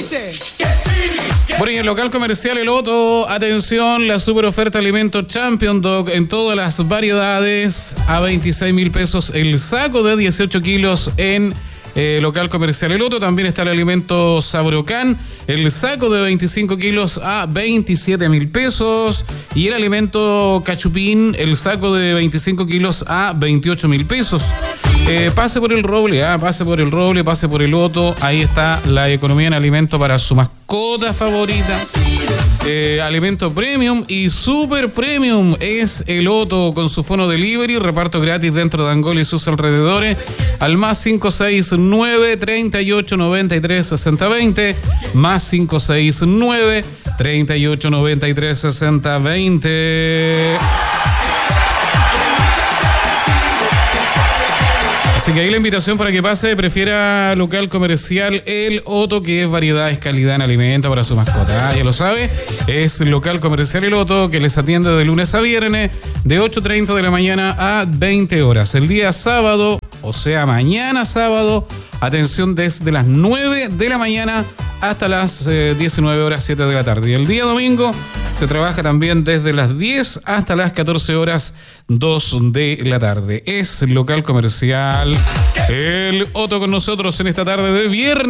Bueno, y el local comercial El Otto, atención, la super oferta alimento Champion Dog en todas las variedades a 26.000 pesos el saco de 18 kilos en local comercial El Otto. También está el alimento Sabrocán, el saco de 25 kilos a 27.000 pesos. Y el alimento Cachupín, el saco de 25 kilos a 28.000 pesos. Pase por el Roble, pase por el Roble, pase por El Otto. Ahí está la economía en alimento para su mascota favorita. Alimento premium y super premium es El Otto con su fono delivery, reparto gratis dentro de Angola y sus alrededores al más 569 38 93 60 20, más 569 38 93 60 20. Así que ahí la invitación para que pase, prefiera local comercial El Otto, que es variedad, es calidad en alimento para su mascota. Ya lo sabe, es local comercial El Otto, que les atiende de lunes a viernes, de 8:30 de la mañana a 20 horas. El día sábado, o sea, mañana sábado, atención desde las 9 de la mañana hasta las 19 horas 7 de la tarde. Y el día domingo se trabaja también desde las 10 hasta las 14 horas 2 de la tarde. Es local comercial El Otto con nosotros en esta tarde de viernes.